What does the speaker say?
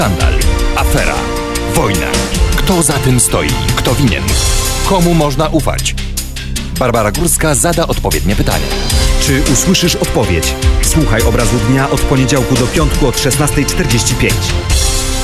Skandal, afera, wojna. Kto za tym stoi? Kto winien? Komu można ufać? Barbara Górska zada odpowiednie pytania. Czy usłyszysz odpowiedź? Słuchaj Obrazu Dnia od poniedziałku do piątku od 16:45.